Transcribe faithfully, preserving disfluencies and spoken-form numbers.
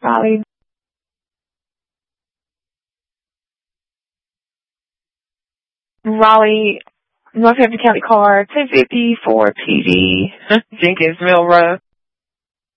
Raleigh. Raleigh, Northampton County car, ten fifty for P D, Jenkins Mill Road.